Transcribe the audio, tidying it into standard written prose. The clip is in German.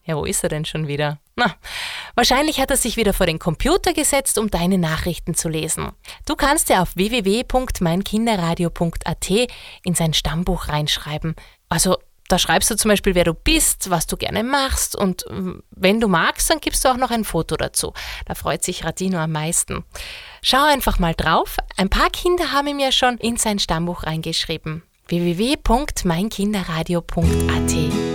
Ja, wo ist er denn schon wieder? Na, wahrscheinlich hat er sich wieder vor den Computer gesetzt, um deine Nachrichten zu lesen. Du kannst ja auf www.meinkinderradio.at in sein Stammbuch reinschreiben. Also da schreibst du zum Beispiel, wer du bist, was du gerne machst und wenn du magst, dann gibst du auch noch ein Foto dazu. Da freut sich Radino am meisten. Schau einfach mal drauf. Ein paar Kinder haben ihm ja schon in sein Stammbuch reingeschrieben. www.meinkinderradio.at